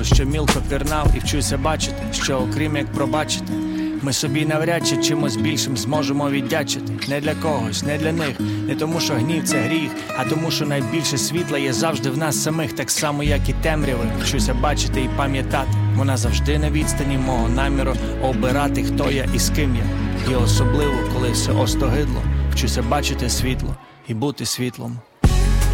що мілко пірнав і вчуся бачити, що окрім як пробачити, ми собі навряд чи чимось більшим зможемо віддячити. Не для когось, не для них, не тому що гнів це гріх, а тому що найбільше світла є завжди в нас самих, так само як і темряви. Вчуся бачити і пам'ятати, вона завжди на відстані мого наміру обирати, хто я і з ким я. І особливо, коли все остогидло, вчуся бачити світло і бути світлом.